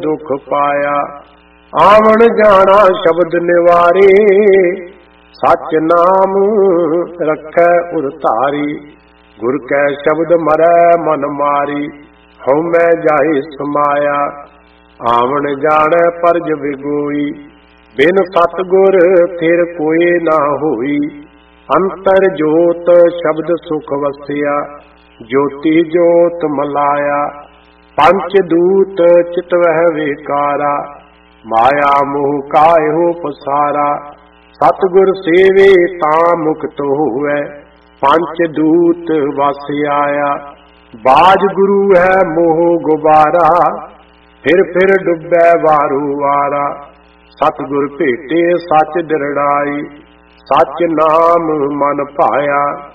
ਦੁਖ ਪਾਇਆ। ਆਵਣ ਜਾਣਾ ਸ਼ਬਦ ਨਿਵਾਰੇ, ਸੱਚ ਨਾਮ ਰੱਖੈ ਉਰ ਧਾਰੀ। ਗੁਰ ਕੈ ਸ਼ਬਦ ਮਰੈ ਮਨ ਮਾਰੀ, ਹਉਮੈ ਜਾਏ ਸਮਾਇਆ। ਆਵਣ ਜਾਣੈ ਪਰਜ ਵਿਗੋਈ, ਬਿਨ ਸਤਿਗੁਰ ਫਿਰ ਕੋਇ ਨਾ ਹੋਈ। ਅੰਤਰ ਜੋਤ ਸ਼ਬਦ ਸੁਖ ਵਸਿਆ, ਜੋਤੀ ਜੋਤ ਮਲਾਇਆ। ਪੰਚ ਦੂਤ ਚਿਤਵਹਿ ਵਿਕਾਰਾ, ਮਾਇਆ ਮੋਹ ਕਾਇਓ ਪਸਾਰਾ। ਸਤਿਗੁਰ ਸੇਵੇ ਤਾਂ ਮੁਕਤ ਹੋਵੈ, ਪੰਚ ਦੂਤ ਵਸ ਆਇਆ। ਬਾਜ ਗੁਰੂ ਹੈ ਮੋਹ ਗੁਬਾਰਾ, ਫਿਰ ਡੁੱਬੈ ਵਾਰੂ ਵਾਰਾ। ਸਤਿਗੁਰ ਭੇਟੇ ਸੱਚ ਦਿਰੜਾਈ, ਸੱਚ ਨਾਮ ਮਨ ਭਾਇਆ।